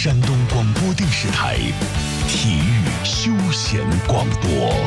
山东广播电视台体育休闲广播。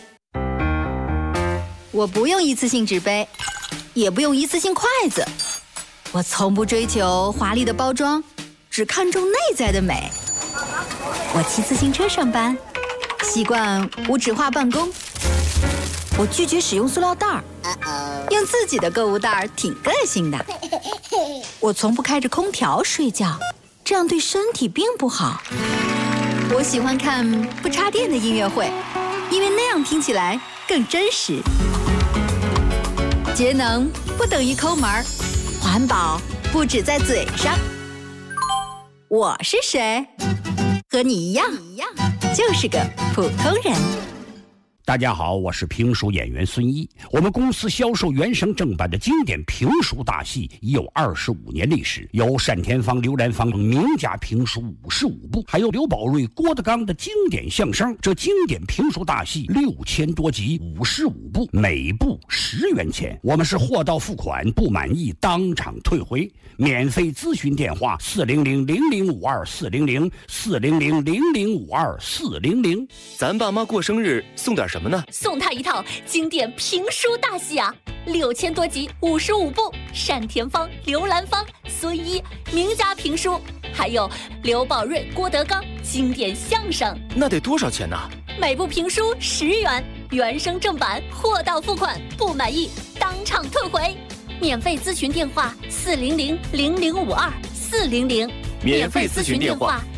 我不用一次性纸杯，也不用一次性筷子，我从不追求华丽的包装，只看重内在的美。我骑自行车上班，习惯无纸化办公。我拒绝使用塑料袋儿，用自己的购物袋儿挺个性的。我从不开着空调睡觉，这样对身体并不好。我喜欢看不插电的音乐会，因为那样听起来更真实。节能不等于抠门儿，环保不止在嘴上。我是谁？和你一样，就是个普通人。 大家好，我是评书演员孙一。我们公司销售原声正版的经典评书大戏已有25年历史，有单田芳、刘兰芳名家评书55部，还有刘宝瑞、郭德纲的经典相声。这经典评书大戏6000多集，55部，每部10元钱。我们是货到付款，不满意当场退回。免费咨询电话400-0052-400，400-0052-400。 咱爸妈过生日送点什么呢？ 送他一套经典评书大戏啊，6000多集，55部，单田芳、刘兰芳、孙一名家评书，还有刘宝瑞、郭德纲经典相声。 那得多少钱呢？ 每部评书10元，原声正版，货到付款，不满意当场退回。免费咨询电话400-0052-400， 免费咨询电话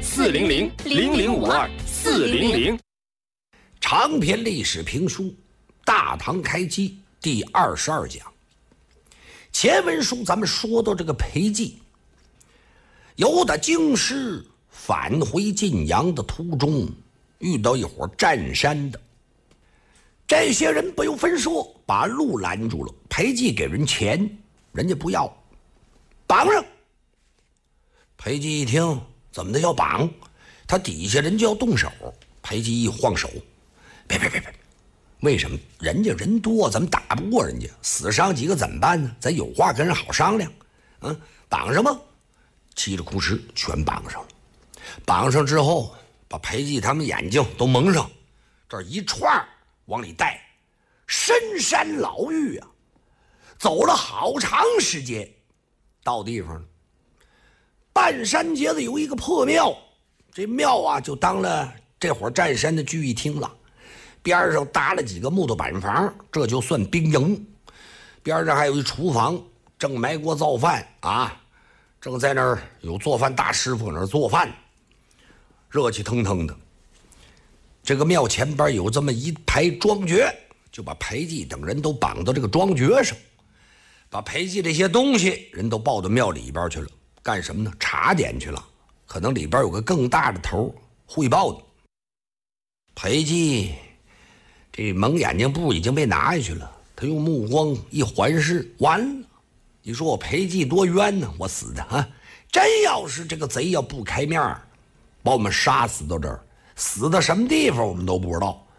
400-0052-400。 长篇历史评书《大唐开基》第22讲。前文书咱们说到这个裴寂由打京师返回晋阳的途中，遇到一伙占山的。这些人不由分说把路拦住了，裴寂给人钱，人家不要，绑上。裴寂一听怎么的要绑，他底下人就要动手。裴寂一晃手，别，为什么？人家人多，咱们打不过人家，死伤几个怎么办呢？咱有话跟人好商量。绑上吗？嘁哩哭哧全绑上了。绑上之后，把裴寂他们眼睛都蒙上，这一串往里带，深山老峪啊，走了好长时间，到地方了。半山节子有一个破庙，这庙啊就当了这伙占山的聚义厅了。边上搭了几个木头板房，这就算兵营。边上还有一厨房，正埋锅造饭啊，正在那儿有做饭大师傅那儿做饭，热气腾腾的。这个庙前边有这么一排庄爵，就把裴寂等人都绑到这个庄爵上，把裴寂这些东西人都抱到庙里边去了。干什么呢？查点去了，可能里边有个更大的头汇报的。裴寂这蒙眼睛布已经被拿下去了，他用目光一环视，完了，你说我裴寂多冤呢，我死的啊！真要是这个贼要不开面，把我们杀死到这儿，死到什么地方我们都不知道。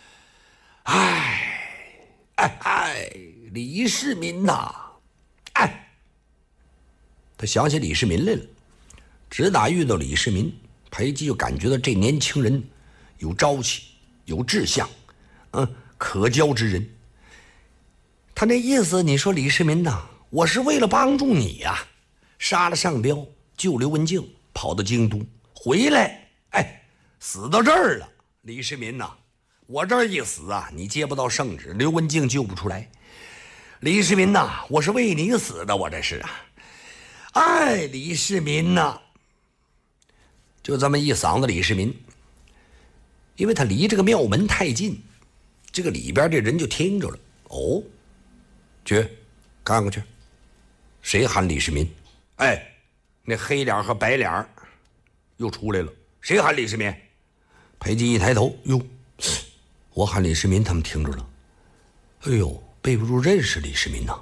李世民呐，他想起李世民来了。只打遇到李世民，裴寂就感觉到这年轻人有朝气，有志向，可交之人。他那意思，你说李世民呐，我是为了帮助你呀，杀了上彪，救刘文静，跑到京都回来，死到这儿了。李世民呐，我这儿一死啊，你接不到圣旨，刘文静救不出来。李世民呐，我是为你死的，我这是啊。李世民呐，就这么一嗓子李世民。因为他离这个庙门太近，这个里边的人就听着了。去看看去，谁喊李世民？那黑脸和白脸又出来了。谁喊李世民？裴寂一抬头，哟，我喊李世民，他们听着了。背不住认识李世民呐。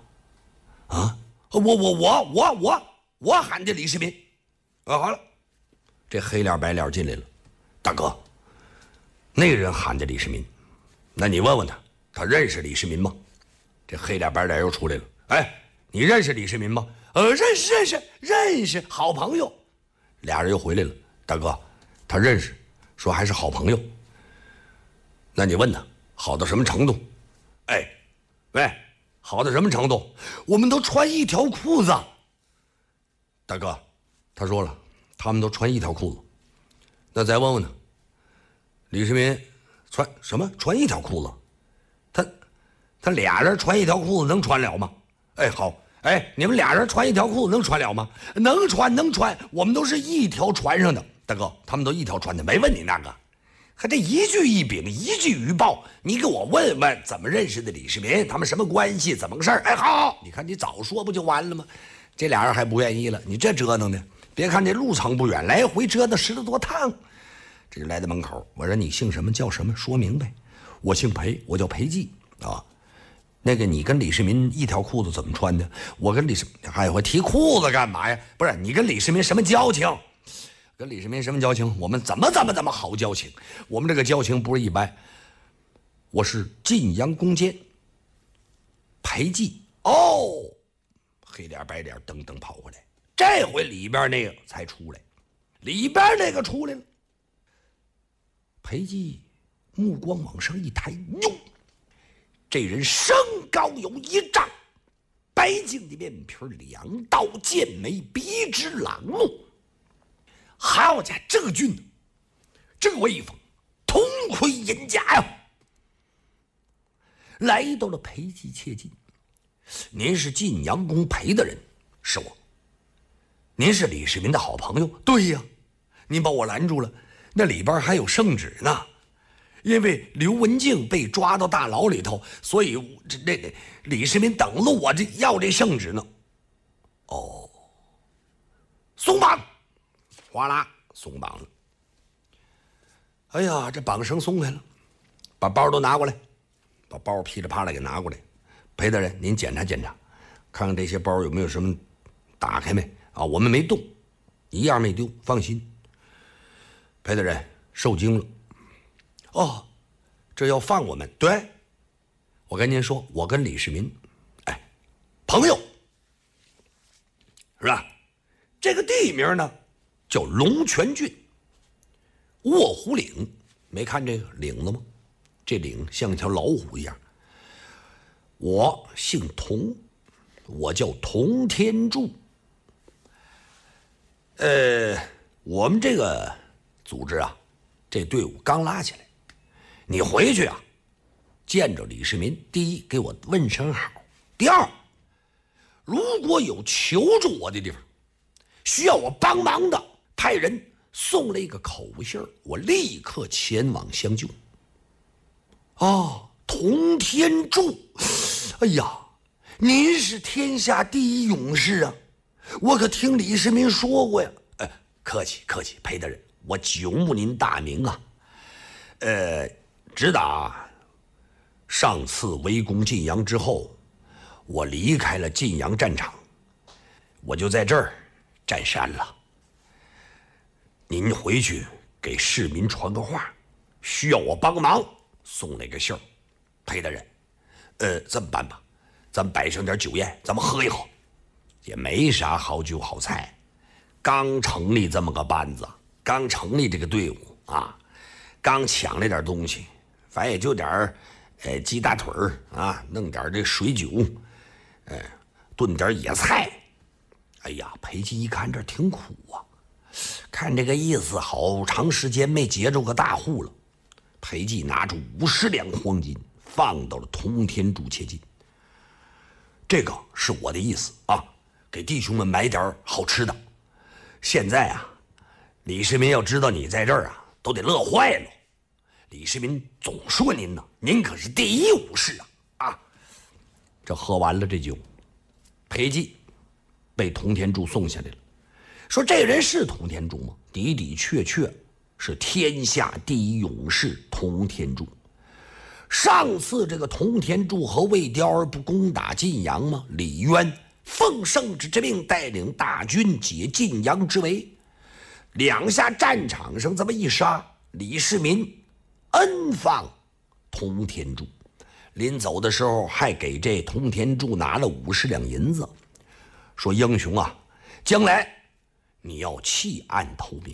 我喊的李世民。好了，这黑脸白脸进来了。大哥，那个人喊的李世民，那你问问他，他认识李世民吗？这黑脸白脸又出来了。你认识李世民吗？认识，好朋友。俩人又回来了。 大哥，他认识，说还是好朋友。那你问他好到什么程度？哎，喂，好到什么程度？我们都穿一条裤子。大哥，他说了，他们都穿一条裤子。那再问问他，李世民穿什么？穿一条裤子？他俩人穿一条裤子能穿了吗？哎，好，哎，你们俩人穿一条裤子能穿了吗？能穿，能穿，我们都是一条船上的。大哥，他们都一条船的，没问你那个。还这一句一禀，一句一报，你给我问问怎么认识的李世民，他们什么关系，怎么个事儿？哎，好，你看你早说不就完了吗？这俩人还不愿意了，你这折腾的，别看这路程不远，来回折腾10多趟。这就来到门口，我说你姓什么叫什么，说明白。我姓裴，我叫裴寂啊。那个你跟李世民一条裤子怎么穿的？我跟李世民，哎，我提裤子干嘛呀？不是你跟李世民什么交情？跟李世民什么交情？我们怎么好交情？我们这个交情不是一般。我是晋阳宫监裴寂。哦，黑脸白脸噔噔跑过来，这回里边那个才出来，里边那个出来了。裴寂目光往上一抬，哟，这人身高有1丈，白净的面皮，2道剑眉，鼻直朗目。好家伙，这个俊，这个威风，铜盔银甲呀！来到了裴寂切近，您是晋阳宫裴的人，是我。您是李世民的好朋友，对呀。您把我拦住了，那里边还有圣旨呢。因为刘文静被抓到大牢里头，所以那李世民等了我要这圣旨呢。哦，松绑，哗啦松绑了。哎呀，这绑绳松开了，把包都拿过来，把包噼里啪啦给拿过来。裴大人，您检查检查，看看这些包有没有什么打开没啊？我们没动，一样没丢，放心。裴大人受惊了。哦，这要放我们？对，我跟您说，我跟李世民，哎，朋友，是吧？这个地名呢，叫龙泉郡卧虎岭，没看这个岭子吗？这岭像一条老虎一样。我姓童，我叫童天柱。我们这个组织啊，这队伍刚拉起来。你回去啊，见着李世民，第一给我问声好，第二，如果有求助我的地方，需要我帮忙的，派人送了一个口信，我立刻前往相救。哦，童天柱，哎呀，您是天下第一勇士啊！我可听李世民说过呀。客气客气，裴大人，我久慕您大名啊。直打上次围攻晋阳之后，我离开了晋阳战场，我就在这儿占山了。您回去给市民传个话，需要我帮忙，送来个信儿。裴大人，这么办吧，咱们摆上点酒宴，咱们喝一喝。也没啥好酒好菜，刚成立这么个班子，刚成立这个队伍啊，刚抢了点东西。反正也就点鸡大腿啊，弄点这水酒，炖点野菜。哎呀，裴寂一看这挺苦啊，看这个意思，好长时间没结着个大户了。裴寂拿出50两黄金，放到了通天柱切近。这个是我的意思啊，给弟兄们买点好吃的。现在啊，李世民要知道你在这儿啊，都得乐坏了。李世民总说您呢，您可是第一武士啊！这喝完了这酒，裴寂被童天柱送下来了。说这人是童天柱吗？的的确确是天下第一勇士童天柱。上次这个童天柱和魏雕儿不攻打晋阳吗？李渊奉圣旨之命，带领大军解晋阳之围。两下战场上这么一杀，李世民恩放童天柱，临走的时候还给这童天柱拿了50两银子，说英雄啊，将来你要弃暗投明，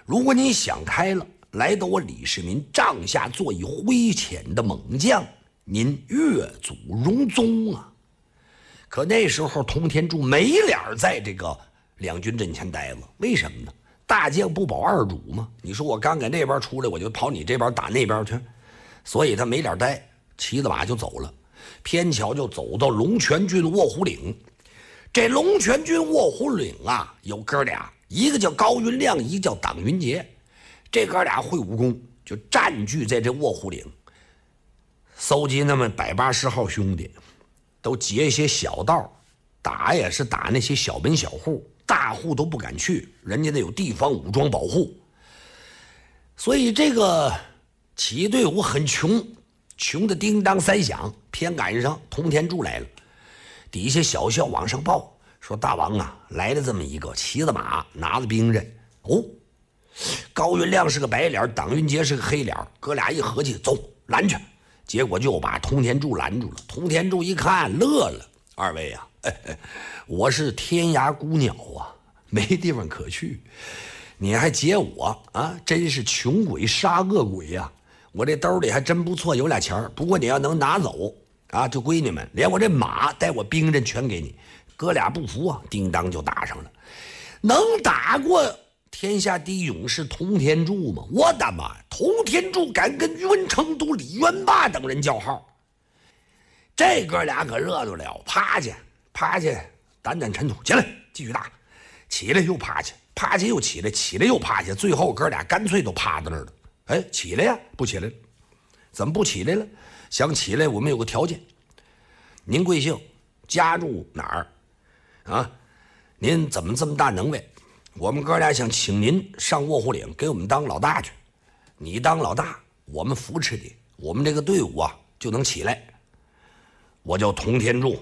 如果你想开了，来到我李世民帐下做一挥遣的猛将，您越祖荣宗啊！可那时候通天柱没脸在这个两军阵前待了，为什么呢？大将不保二主吗？你说我刚在那边出来，我就跑你这边打那边去，所以他没脸待，骑着马就走了。偏巧就走到龙泉郡卧虎岭。这龙泉郡卧虎岭啊，有哥俩，一个叫高云亮，一个叫党云杰。这哥俩会武功，就占据在这卧虎岭，搜集那么180号兄弟，都劫一些小道，打也是打那些小门小户，大户都不敢去，人家那有地方武装保护。所以这个起义队伍很穷，穷的叮当三响。偏赶上通天柱来了，底下小校往上报说：“大王啊，来了这么一个，骑着马，拿着兵刃。”哦，高云亮是个白脸，党云杰是个黑脸，哥俩一合计，走拦去。结果就把通天柱拦住了。通天柱一看乐了：“二位啊，我是天涯孤鸟啊，没地方可去，你还劫我啊？真是穷鬼杀恶鬼呀！我这兜里还真不错，有俩钱儿，不过你要能拿走啊，就归你们，连我这马带我兵刃全给你。”哥俩不服啊，叮当就打上了。能打过天下第一勇士通天柱吗？我的妈！通天柱敢跟宇文成都、李元霸等人叫号，这哥俩可热闹了。趴下，趴下，掸掸尘土，起来继续打。起来又趴下，趴下又起来，起来又趴下，最后哥俩干脆都趴在那儿了。哎，起来呀？不起来了。怎么不起来了？想起来，我们有个条件。您贵姓？家住哪儿？啊，您怎么这么大能耐？我们哥俩想请您上卧虎岭给我们当老大去。你当老大，我们扶持你，我们这个队伍啊就能起来。我叫通天柱。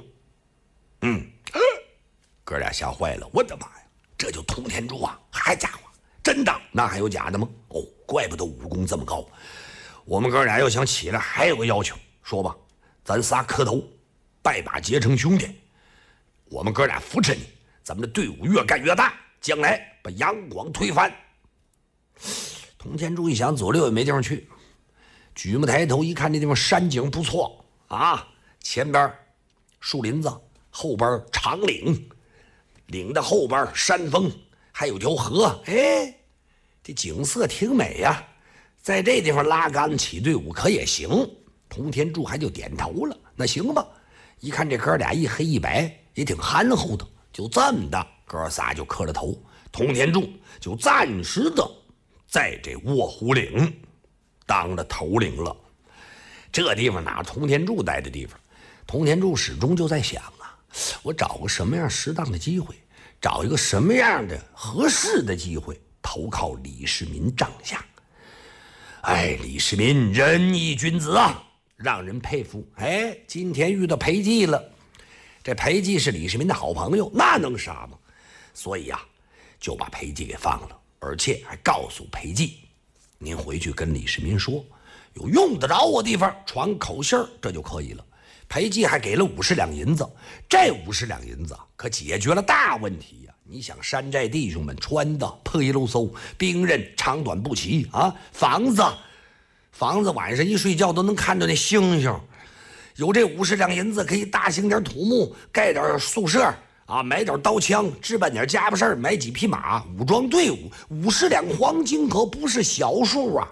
哥俩吓坏了，我的妈呀，这就通天柱啊！嗨家伙，真的？那还有假的吗？哦，怪不得武功这么高。我们哥俩要想起来，还有个要求，说吧，咱仨磕头，拜把结成兄弟。我们哥俩扶持你，咱们的队伍越干越大，将来把杨广推翻。通天柱一想，左右也没地方去，举目抬头一看，这地方山景不错啊，前边树林子，后边长岭，岭的后边山峰，还有条河，哎，这景色挺美呀，在这地方拉杆起队伍可也行。通天柱还就点头了，那行吧。一看这哥俩一黑一白，也挺憨厚的，就这么的，哥仨就磕了头。通天柱就暂时的在这卧虎岭当了头领了。这地方哪通天柱待的地方？通天柱始终就在想啊，我找个什么样适当的机会，找一个什么样的合适的机会，投靠李世民帐下。哎，李世民仁义君子啊，让人佩服。哎，今天遇到裴寂了，这裴寂是李世民的好朋友，那能杀吗？所以啊，就把裴寂给放了，而且还告诉裴寂，您回去跟李世民说，有用得着我地方传口信儿，这就可以了。裴寂还给了50两银子，这50两银子可解决了大问题呀！你想，山寨弟兄们穿的破衣漏嗖，兵刃长短不齐啊，房子晚上一睡觉都能看到那星星。有这50两银子，可以大兴点土木，盖点宿舍啊，买点刀枪，置办点家伙事儿，买几匹马，武装队伍。50两黄金可不是小数啊！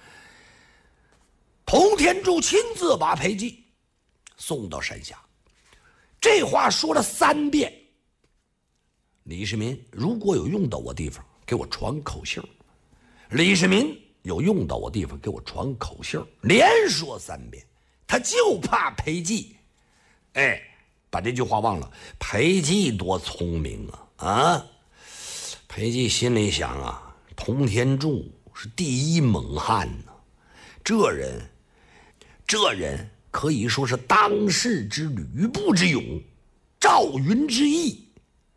通天柱亲自把裴寂送到山下，这话说了3遍。李世民如果有用到我地方，给我传口信儿。李世民有用到我地方，给我传口信儿，连说3遍。他就怕裴寂，哎，把这句话忘了。裴寂多聪明啊！啊，裴寂心里想啊，通天柱是第一猛汉呢，这人可以说是当世之吕布之勇，赵云之义。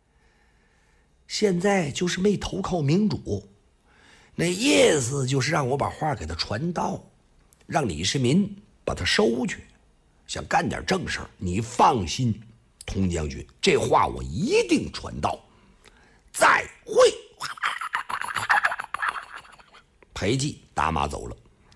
现在就是没投靠明主，那意思就是让我把话给他传到，让李世民把他收去，想干点正事儿。你放心，通将军，这话我一定传到。再会。 裴寂打马走了。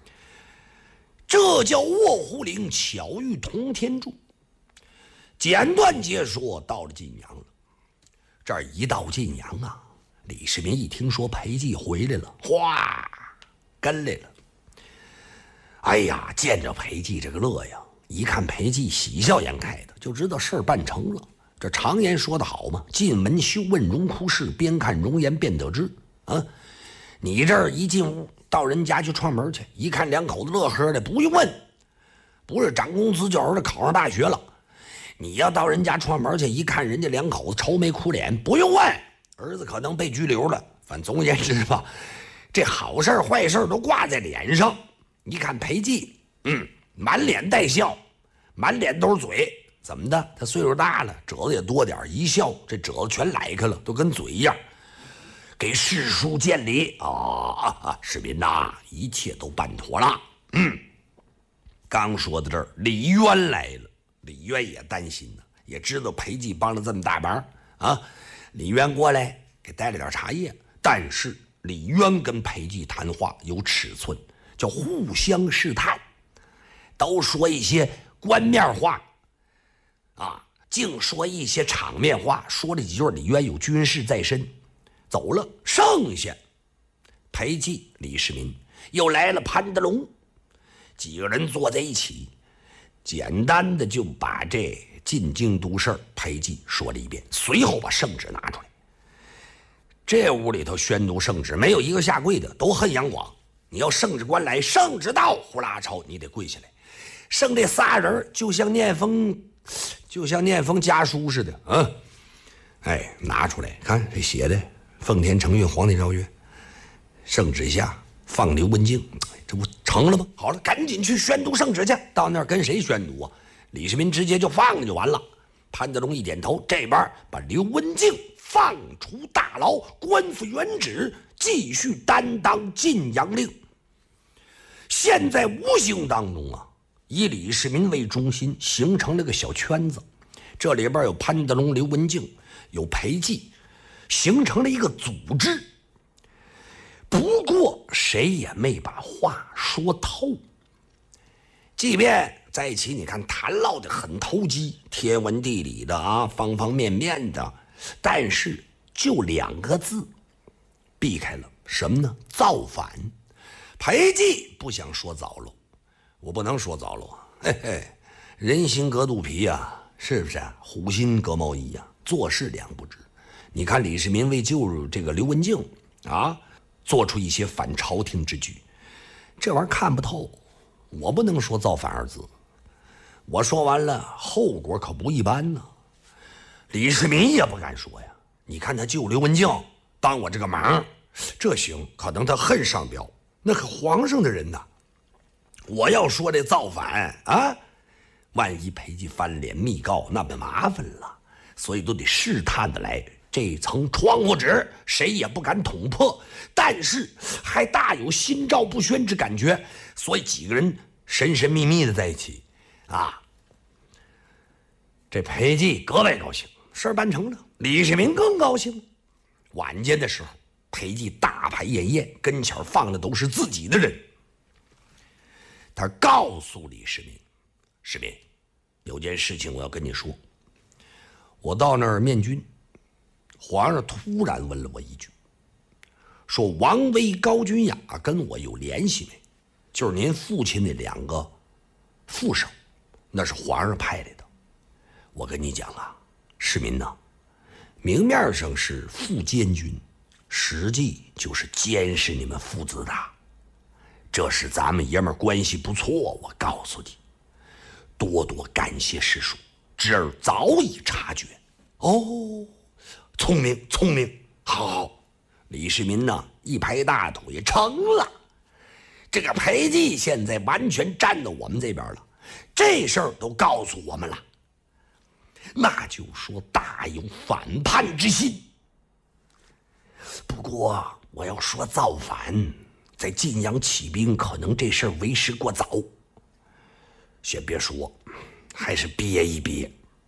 这叫卧虎岭巧遇通天柱。简短截说，到了晋阳了。这儿一到晋阳啊，李世民一听说裴寂回来了，哗，跟来了。哎呀，见着裴寂这个乐呀，一看裴寂喜笑颜开的，就知道事儿办成了。这常言说得好嘛，进门休问荣枯事，边看容颜便得知。啊，你这儿一进屋，到人家去串门去，一看两口子乐呵的，不用问，不是涨工资就儿子考上大学了。你要到人家串门去，一看人家两口子愁眉苦脸，不用问，儿子可能被拘留了。反正总而言之吧，这好事坏事都挂在脸上。一看裴寂，满脸带笑，满脸都是嘴。怎么的？他岁数大了，褶子也多点，一笑这褶子全来开了，都跟嘴一样。给世叔见礼啊！世民呐，一切都办妥了。刚说到这儿，李渊来了。李渊也担心呢，也知道裴寂帮了这么大忙啊。李渊过来给带了点茶叶，但是李渊跟裴寂谈话有尺寸，叫互相试探，都说一些官面话啊，净说一些场面话。说了几句，李渊有军事在身，走了。剩下裴寂、李世民，又来了潘德龙，几个人坐在一起。简单的就把这进京都事裴寂说了一遍，随后把圣旨拿出来。这屋里头宣读圣旨，没有一个下跪的，都恨杨广。你要圣旨官来，圣旨到，呼啦抄，你得跪下来。剩这仨人就像念封家书似的啊！哎，拿出来看，这写的奉天承运，皇帝诏曰，圣旨下放刘文静。这不成了吗？好了，赶紧去宣读圣旨去。到那儿跟谁宣读啊？李世民直接就放了就完了。潘德龙一点头，这边把刘文静放出大牢，官复原职，继续担当晋阳令。现在无形当中啊，以李世民为中心形成了个小圈子，这里边有潘德龙、刘文静，有裴寂，形成了一个组织。不过谁也没把话说透，即便在一起，你看谈唠的很投机，天文地理的啊，方方面面的，但是就2个字避开了，什么呢？造反。裴寂不想说糟了，我不能说糟了啊，嘿嘿，人心隔肚皮啊，是不是啊？虎心隔毛衣啊，做事两不知。你看李世民为救这个刘文静啊，做出一些反朝廷之举，这玩意儿看不透。我不能说造反2字，我说完了后果可不一般呢。李世民也不敢说呀，你看他救刘文静帮我这个忙，这行，可能他恨上表，那可皇上的人呐。我要说这造反啊，万一裴寂翻脸密告，那不麻烦了，所以都得试探的来。这层窗户纸谁也不敢捅破，但是还大有心照不宣之感觉，所以几个人神神秘秘的在一起啊。这裴寂格外高兴，事儿办成了。李世民更高兴。晚间的时候，裴寂大排宴宴，跟前放的都是自己的人。他告诉李世民，世民，有件事情我要跟你说。我到那儿面君，皇上突然问了我一句，说王威、高君雅跟我有联系没？就是您父亲那2个副手，那是皇上派来的。我跟你讲啊，世民呐，明面上是副监军，实际就是监视你们父子的。这是咱们爷们关系不错，我告诉你，多多感谢师叔，侄儿早已察觉。哦，聪明聪明，好。李世民呢一拍大腿，成了。这个裴寂现在完全站到我们这边了，这事儿都告诉我们了，那就说大有反叛之心。不过我要说造反，在晋阳起兵，可能这事儿为时过早，先别说，还是憋一憋。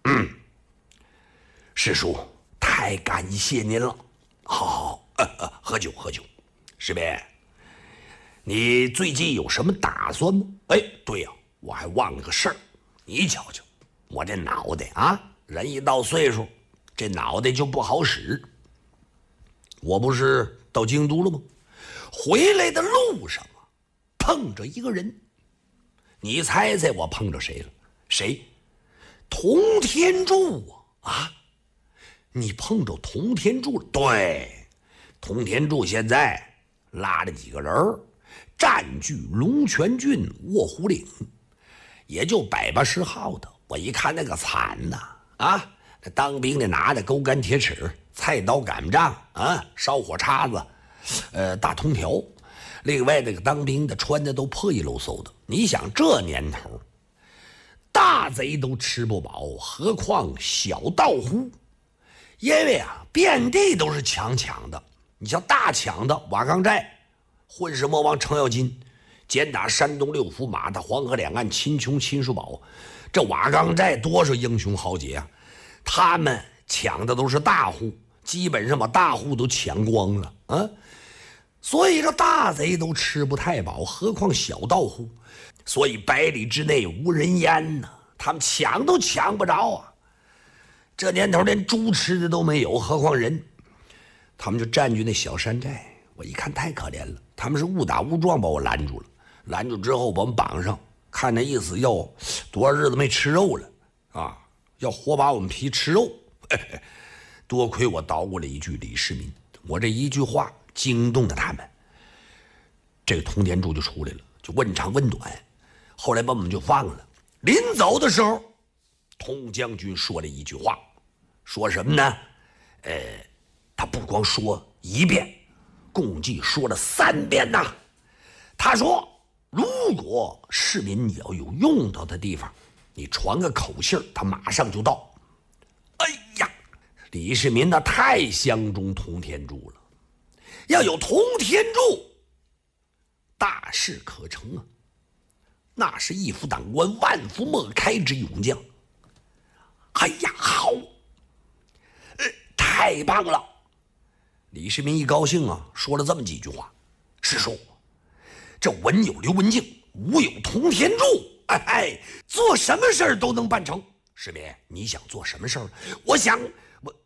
师叔，太感谢您了。好，喝酒喝酒。师妹， 你最近有什么打算吗？哎，对呀，我还忘了个事儿，你瞧瞧，我这脑袋啊，人一到岁数，这脑袋就不好使。我不是到京都了吗？回来的路上啊，碰着一个人。你猜猜我碰着谁了？谁？童天柱啊！啊，你碰着童天柱了？对，童天柱现在拉着几个人占据龙泉郡卧虎岭，也就180号的。我一看那个惨呐！啊，那当兵的拿着钩竿铁尺、菜刀擀杖啊，烧火叉子，大铜条。另外那个当兵的穿的都破衣漏嗖的。你想这年头，大贼都吃不饱，何况小盗户？因为啊，遍地都是强的。你像大强的瓦岗寨，混世魔王程咬金，肩打山东6府，马踏黄河两岸，秦琼秦叔宝。这瓦岗寨多少英雄豪杰啊！他们抢的都是大户，基本上把大户都抢光了啊！所以这大贼都吃不太饱，何况小盗户？所以100里之内无人烟呐，他们抢都抢不着啊！这年头连猪吃的都没有，何况人？他们就占据那小山寨，我一看太可怜了，他们是误打误撞把我拦住了。拦住之后把我们绑上，看那意思要多少日子没吃肉了啊，要活把我们皮吃肉。嘿嘿，多亏我捣鼓了一句李世民，我这一句话惊动了他们，这个通天柱就出来了，就问长问短，后来把我们就放了。临走的时候，通将军说了一句话，说什么呢？他不光说1遍，共计说了3遍呐。他说，如果市民你要有用到的地方，你传个口信，他马上就到。哎呀，李世民那太相中通天柱了，要有通天柱，大事可成啊！那是一夫当关，万夫莫开之勇将。哎呀，好，太棒了！李世民一高兴啊，说了这么几句话：是说，这文有刘文静，武有通天柱，做什么事儿都能办成。世民，你想做什么事儿？我想